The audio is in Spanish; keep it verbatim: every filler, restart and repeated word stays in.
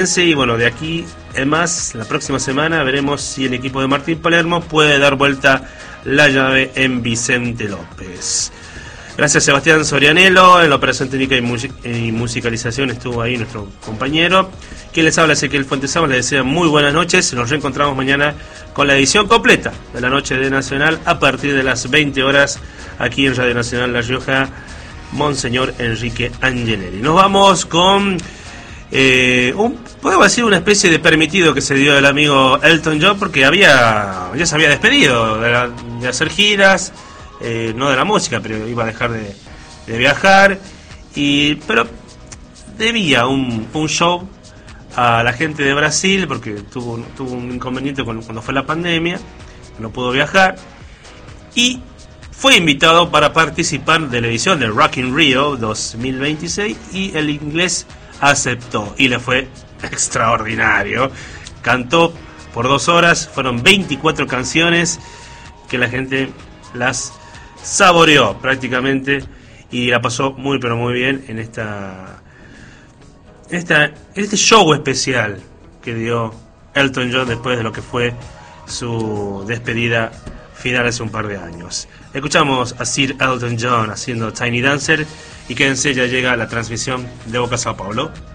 Y bueno, de aquí en más, la próxima semana veremos si el equipo de Martín Palermo puede dar vuelta la llave en Vicente López. Gracias Sebastián Sorianelo, en la operación técnica y, music y musicalización estuvo ahí nuestro compañero. Quien les habla, Ezequiel Fuentesama, les desea muy buenas noches. Nos reencontramos mañana con la edición completa de la noche de Nacional a partir de las veinte horas aquí en Radio Nacional La Rioja, Monseñor Enrique Angelelli. Nos vamos con... Eh, un, podemos decir una especie de permitido que se dio el amigo Elton John, porque había ya se había despedido de, la, de hacer giras, eh, no de la música, pero iba a dejar de, de viajar, y pero debía un, un show a la gente de Brasil, porque tuvo, tuvo un inconveniente con, cuando fue la pandemia, no pudo viajar, y fue invitado para participar de la edición de Rock in Rio dos mil veintiséis, y el inglés aceptó y le fue extraordinario. Cantó por dos horas, fueron veinticuatro canciones que la gente las saboreó prácticamente y la pasó muy pero muy bien en esta, en esta en este show especial que dio Elton John después de lo que fue su despedida final hace un par de años. Escuchamos a Sir Elton John haciendo Tiny Dancer y quédense, ya llega la transmisión de Boca Sao Paulo.